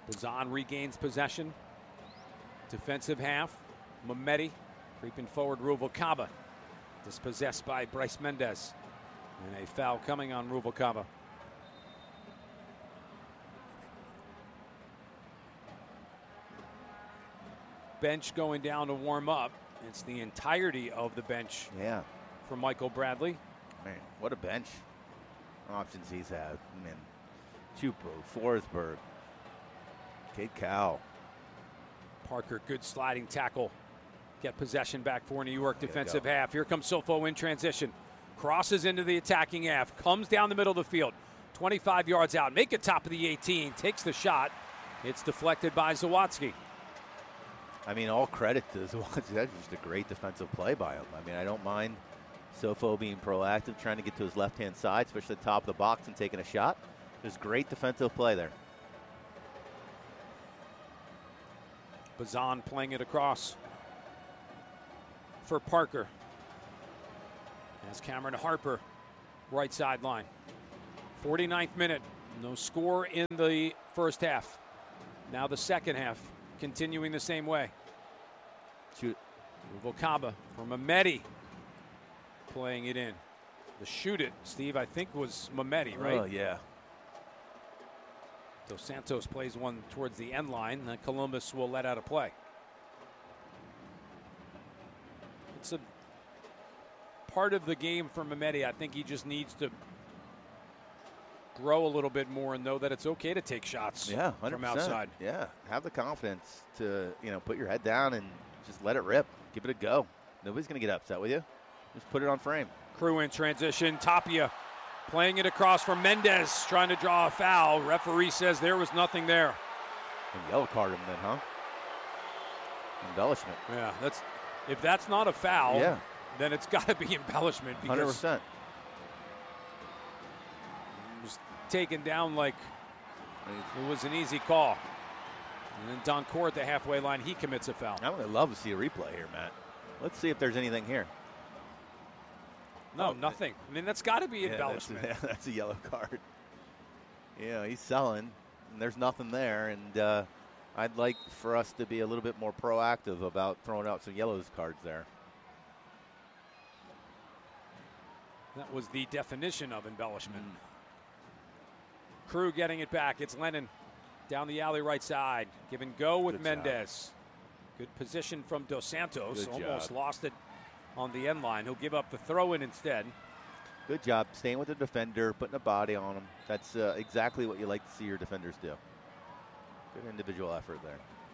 Bazan regains possession. Defensive half. Mehmeti creeping forward. Ruvalcaba dispossessed by Bryce Mendez. And a foul coming on Ruvalcaba. Bench going down to warm up. It's the entirety of the bench for Michael Bradley. Man, what a bench options he's had. Man, Chupo, Forsberg, Kate Cow. Parker, good sliding tackle. Get possession back for New York defensive half. Here comes Sofo in transition. Crosses into the attacking half. Comes down the middle of the field. 25 yards out. Make it top of the 18. Takes the shot. It's deflected by Zawadzki. I mean, all credit to Zawadzki. That's just a great defensive play by him. I mean, I don't mind Sofo being proactive, trying to get to his left-hand side, especially the top of the box and taking a shot. There's great defensive play there. Bazan playing it across for Parker. As Cameron Harper, right sideline. 49th minute. No score in the first half. Now the second half, continuing the same way. Shoot. Ruvalcaba from Mehmeti playing it in. The shoot it, Steve, I think was Mehmeti, right? Oh, yeah. Dos Santos plays one towards the end line. Then Columbus will let out a play. It's a part of the game for Mehmeti. I think he just needs to grow a little bit more and know that it's okay to take shots from outside. Yeah, have the confidence to put your head down and just let it rip. Give it a go. Nobody's going to get upset with you. Just put it on frame. Crew in transition. Tapia playing it across from Mendez, trying to draw a foul. Referee says there was nothing there. And yellow card him then, huh? Embellishment. Yeah, if that's not a foul, then it's got to be embellishment. 100%. It was taken down like it was an easy call. And then Doncourt at the halfway line, he commits a foul. I would love to see a replay here, Matt. Let's see if there's anything here. No, nothing. I mean, that's got to be embellishment. That's a yellow card. He's selling, and there's nothing there. And I'd like for us to be a little bit more proactive about throwing out some yellow cards there. That was the definition of embellishment. Crew getting it back. It's Lennon down the alley right side. Give and go with Mendez. Good position from Dos Santos. Almost lost it on the end line. He'll give up the throw-in instead. Good job staying with the defender, putting a body on him. That's exactly what you like to see your defenders do. Good individual effort there.